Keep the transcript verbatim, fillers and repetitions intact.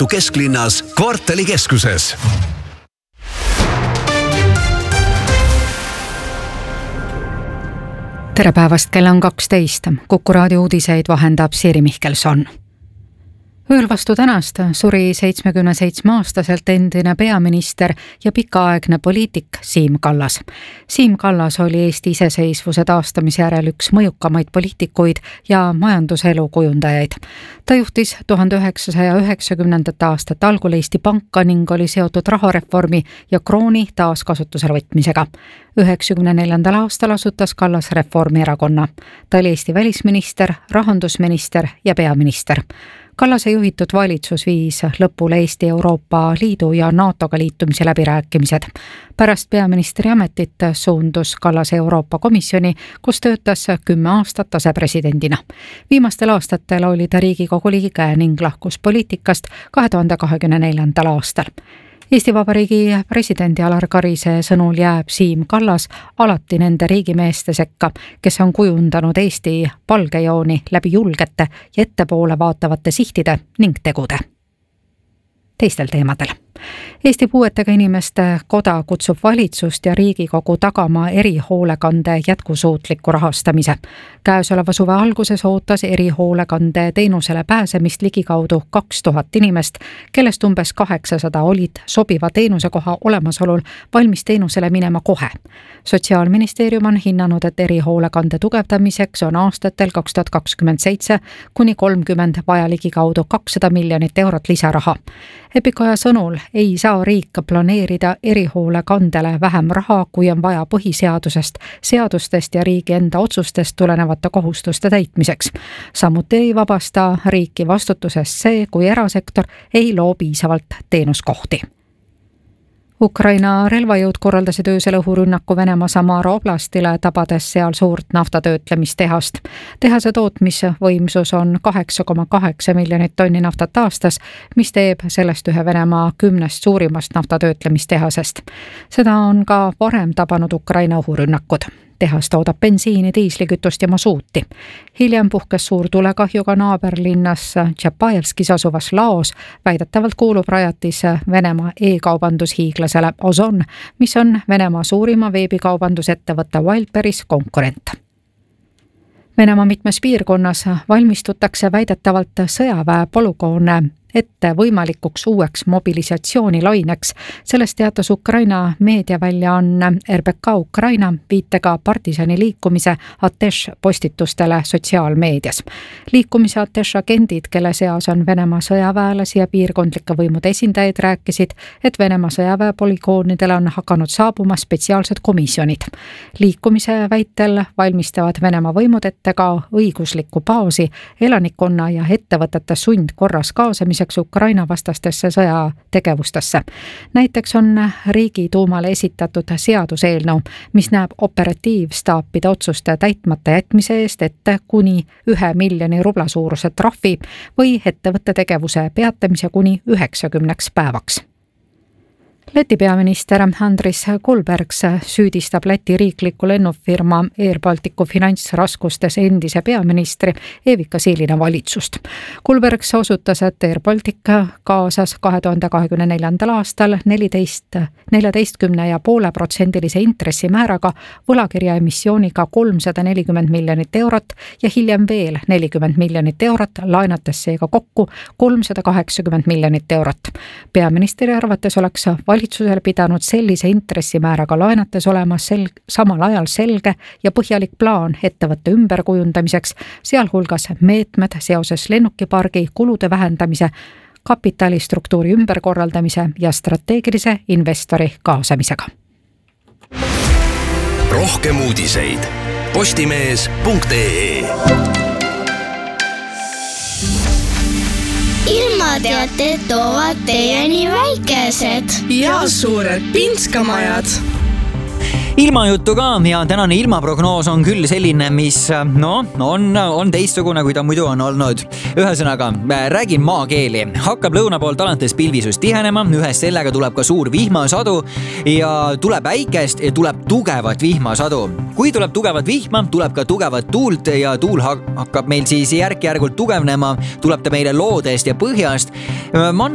Tartu kesklinnas Kvartali keskuses. Tere päevast, kell on kaksteist. Kuku raadio uudiseid vahendab Siiri Mihkelson. Ööl vastu tänast suri seitsmekümne seitsme aastaselt endine peaminister ja pikaaegne poliitik Siim Kallas. Siim Kallas oli Eesti iseseisvuse taastamise järel üks mõjukamaid poliitikuid ja majanduselu kujundajaid. Ta juhtis tuhande üheksasaja üheksakümnendate aastate algul Eesti Panka ning oli seotud rahareformi ja krooni taaskasutusele võtmisega. üheksakümne neljandal aastal asutas Kallas Reformierakonna. Ta oli Eesti välisminister, rahandusminister ja peaminister. Kallase juhitud valitsus viis lõpule Eesti Euroopa Liidu ja NATOga liitumise läbirääkimised. Pärast peaministri ametit suundus Kallase Euroopa Komisjoni, kus töötas kümme aastat asepresidendina. Viimastel aastatel oli ta Riigikogu liige ning lahkus poliitikast kahe tuhande kahekümne neljandal aastal. Eesti Vabariigi presidendi Alar Karise sõnul jääb Siim Kallas alati nende riigimeeste sekka, kes on kujundanud Eesti palgejooni läbi julgete ja ettepoole vaatavate sihtide ning tegude. Teistel teemadel. Eesti Puuetega Inimeste Koda kutsub valitsust ja Riigikogu tagama erihoolekande jätkusuutliku rahastamise. Käesoleva suve alguses ootas erihoolekande teenusele pääsemist ligikaudu kaks tuhat inimest, kellest umbes kaheksasada olid sobiva teenusekoha olemasolul valmis teenusele minema kohe. Sotsiaalministeerium on hinnanud, et erihoolekande tugevdamiseks on aastatel kaks tuhat kakskümmend seitse kuni kolmkümmend vaja ligikaudu kakssada miljonit eurot lisaraha. Epikoja sõnul ei saa riik planeerida erihoolekandele vähem raha, kui on vaja põhiseadusest, seadustest ja riigi enda otsustest tulenevate kohustuste täitmiseks. Samuti ei vabasta riiki vastutusest see, kui erasektor ei loo piisavalt teenuskohti. Ukraina relvajõud korraldasid öösel õhurünnaku Venemaa Samara oblastile, tabades seal suurt naftatöötlemistehast. Tehase tootmisvõimsus on kaheksa koma kaheksa miljonit tonni naftat aastas, mis teeb sellest ühe Venemaa kümnest suurimast naftatöötlemistehasest. Seda on ka varem tabanud Ukraina õhurünnakud. Tehas toodab bensiini, diislikütust ja masuuti. Hiljem puhkes suur tulekahjuga naaberlinnas Tšapajevskis asuvas Laos, väidetavalt kuulub rajatis Venemaa e-kaubandushiiglasele Ozon, mis on Venemaa suurima veebikaubandusettevõtte Wildberries konkurent. Venemaa mitmes piirkonnas valmistutakse väidetavalt sõjaväe polügoone ette võimalikuks uueks mobilisatsioonilaineks. Sellest teatas Ukraina meediaväljaanne R B K Ukraina viitega partisani liikumise Ateš postitustele sotsiaalmeedias. Liikumise Ateš agendid, kelle seas on Venemaa sõjaväelasi ja piirkondlike võimude esindajaid, rääkisid, et Venemaa sõjaväe polügoonidele on hakanud saabuma spetsiaalsed komisjonid. Liikumise väitel valmistavad Venemaa võimud ette ka õiguslikku baasi elanikkonna ja ettevõtete sundkorras kaasamise Ukraina vastastesse sõjategevustesse. Näiteks on Riigiduumale esitatud seaduseelnõu, mis näeb operatiivstaapide otsuste täitmata jätmise eest ette kuni ühe miljoni rubla suuruse trahvi või ettevõtte tegevuse peatamise kuni üheksakümneks päevaks. Läti peaminister Andris Kulbergs süüdistab Läti riikliku lennufirma Air Balticu finantsraskustes endise peaministri Evika Silina valitsust. Kulbergs osutas, et Air Baltic kaasas kahe tuhande kahekümne neljandal aastal neliteist, neljateistkümne ja poole protsendilise intressimääraga võlakirja emissiooniga kolmsada nelikümmend miljonit eurot ja hiljem veel nelikümmend miljonit eurot, laenates seega kokku kolmsada kaheksakümmend miljonit eurot. Peaministri arvates oleks valitsusel pidanud sellise intressimääraga laenates olema sel- samal ajal selge ja põhjalik plaan ettevõtte ümberkujundamiseks, sealhulgas meetmed seoses lennukipargi kulude vähendamise, kapitalistruktuuri ümberkorraldamise ja strateegilise investori kaasamisega. Rohkem uudiseid postimees punkt ee. Ilmateated toovad teieni väikesed ja suured pinskamajad. ilmajuttu ka ja tänane ilmaprognoos on küll selline, mis no, on, on teistsugune, kui ta muidu on olnud. Ühesõnaga, räägin maakeeli. Hakkab lõuna poolt alates pilvisus tihenema, ühes sellega tuleb ka suur vihmasadu ja tuleb väikest ja tuleb tugevat vihmasadu. Kui tuleb tugevat vihma, tuleb ka tugevat tuult ja tuul hakkab meil siis järk-järgult tugevnema, tuleb ta meile loodest ja põhjast.